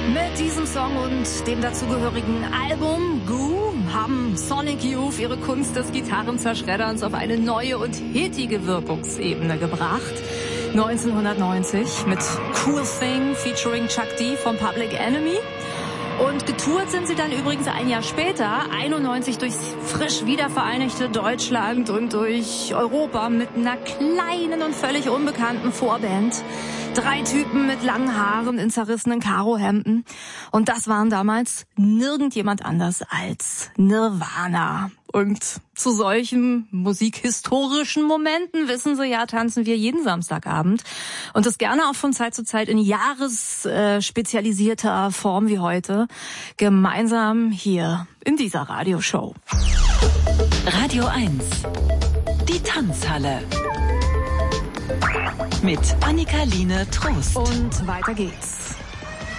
Mit diesem Song und dem dazugehörigen Album Goo haben Sonic Youth ihre Kunst des Gitarrenzerschredderns auf eine neue und hittige Wirkungsebene gebracht. 1990 mit Cool Thing featuring Chuck D von Public Enemy. Und getourt sind sie dann übrigens ein Jahr später, 91, durchs frisch wiedervereinigte Deutschland und durch Europa mit einer kleinen und völlig unbekannten Vorband. 3 Typen mit langen Haaren in zerrissenen Karohemden. Und das waren damals nirgendjemand anders als Nirvana. Und zu solchen musikhistorischen Momenten, wissen Sie ja, tanzen wir jeden Samstagabend. Und das gerne auch von Zeit zu Zeit in jahresspezialisierter Form wie heute. Gemeinsam hier in dieser Radioshow. Radio 1. Die Tanzhalle. Mit Annika-Line Trost. Und weiter geht's.